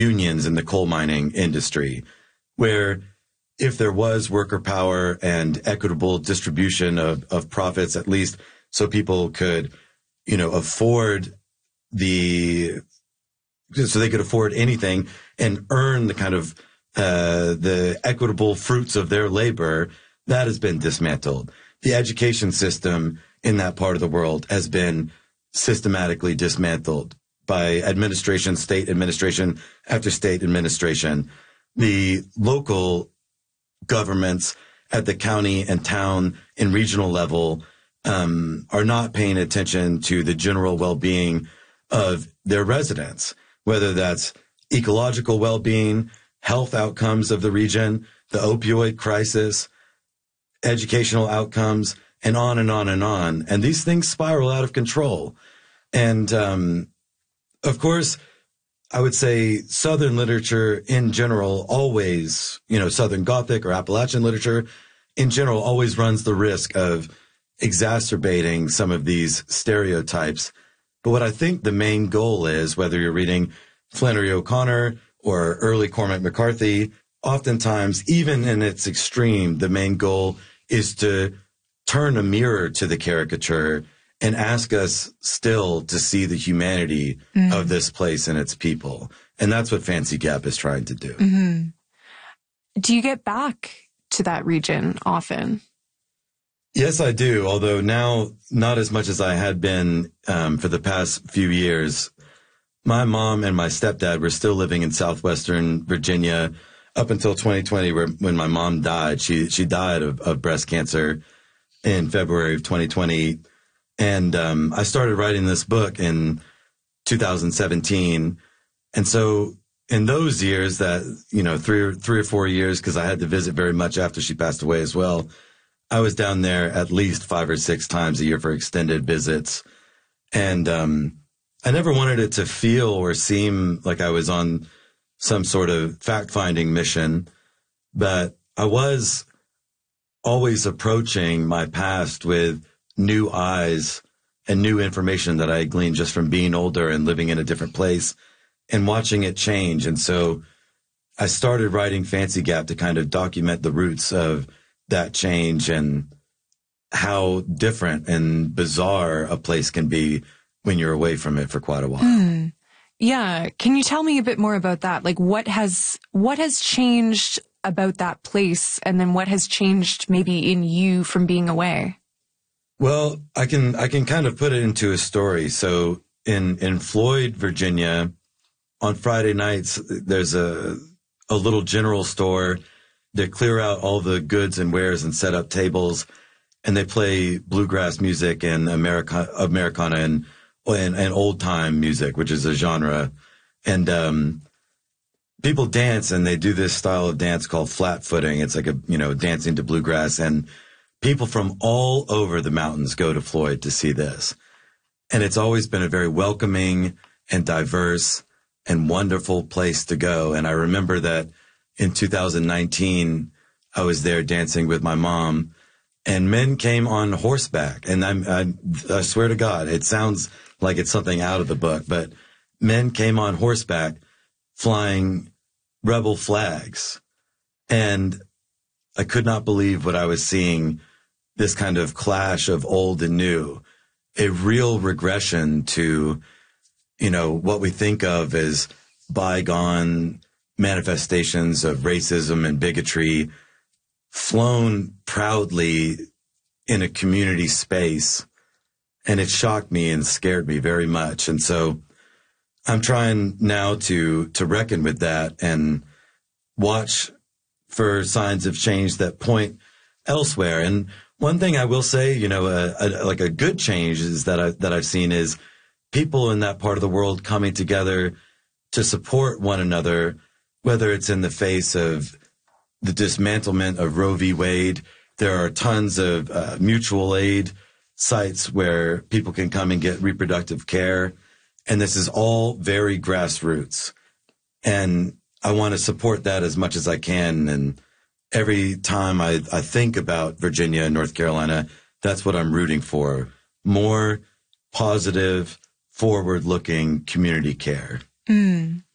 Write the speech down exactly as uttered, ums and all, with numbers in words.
unions in the coal mining industry, where if there was worker power and equitable distribution of, of profits, at least so people could, you know, afford the, so they could afford anything and earn the kind of, uh, the equitable fruits of their labor, that has been dismantled. The education system in that part of the world has been systematically dismantled by administration, state administration after state administration. The local governments at the county and town and regional level um, are not paying attention to the general well-being of their residents, whether that's ecological well-being, health outcomes of the region, the opioid crisis, educational outcomes, and on and on and on. And these things spiral out of control. And, um, of course, I would say Southern literature in general always, you know, Southern Gothic or Appalachian literature in general always runs the risk of exacerbating some of these stereotypes. But what I think the main goal is, whether you're reading Flannery O'Connor or early Cormac McCarthy, oftentimes, even in its extreme, the main goal is to turn a mirror to the caricature and ask us still to see the humanity mm. of this place and its people. And that's what Fancy Gap is trying to do. Mm-hmm. Do you get back to that region often? Yes, I do. Although now not as much as I had been um, for the past few years. My mom and my stepdad were still living in southwestern Virginia up until twenty twenty, where when my mom died. She she died of, of breast cancer in February of twenty twenty. And um, I started writing this book in two thousand seventeen. And so in those years, that, you know, three or three or four years, because I had to visit very much after she passed away as well, I was down there at least five or six times a year for extended visits. And um, I never wanted it to feel or seem like I was on some sort of fact-finding mission, but I was always approaching my past with new eyes and new information that I gleaned just from being older and living in a different place and watching it change. And so I started writing Fancy Gap to kind of document the roots of that change and how different and bizarre a place can be when you're away from it for quite a while. Mm. Yeah. Can you tell me a bit more about that? Like what has, what has changed about that place? And then what has changed maybe in you from being away? Well, I can, I can kind of put it into a story. So in, in Floyd, Virginia, on Friday nights, there's a, a little general store. They clear out all the goods and wares and set up tables, and they play bluegrass music and America, Americana and, and, and old time music, which is a genre. And, um, people dance, and they do this style of dance called flat footing. It's like a, you know, dancing to bluegrass, and people from all over the mountains go to Floyd to see this. And it's always been a very welcoming and diverse and wonderful place to go. And I remember that in two thousand nineteen, I was there dancing with my mom, and men came on horseback. And I'm, I, I swear to God, it sounds like it's something out of the book, but men came on horseback flying rebel flags. And I could not believe what I was seeing, this kind of clash of old and new, a real regression to, you know, what we think of as bygone manifestations of racism and bigotry flown proudly in a community space. And it shocked me and scared me very much. And so I'm trying now to, to reckon with that and watch for signs of change that point elsewhere. And one thing I will say, you know, a, a, like a good change is that I, that I've seen is people in that part of the world coming together to support one another, whether it's in the face of the dismantlement of Roe v. Wade. There are tons of uh, mutual aid sites where people can come and get reproductive care. And this is all very grassroots. And I want to support that as much as I can. And every time I, I think about Virginia and North Carolina, that's what I'm rooting for. More positive, forward-looking community care. Mm.